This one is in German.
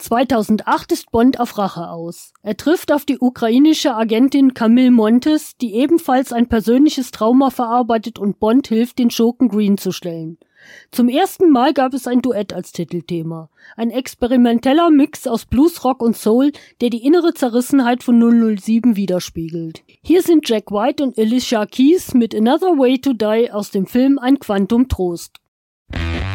2008 ist Bond auf Rache aus. Er trifft auf die ukrainische Agentin Camille Montes, die ebenfalls ein persönliches Trauma verarbeitet und Bond hilft, den Schurken Green zu stellen. Zum ersten Mal gab es ein Duett als Titelthema. Ein experimenteller Mix aus Blues, Rock und Soul, der die innere Zerrissenheit von 007 widerspiegelt. Hier sind Jack White und Alicia Keys mit Another Way to Die aus dem Film Ein Quantum Trost.